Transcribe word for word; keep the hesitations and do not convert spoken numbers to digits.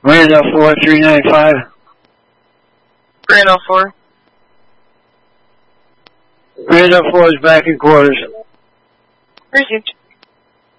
Randall four three nine five. Randall four. Randall four is back in quarters. Received.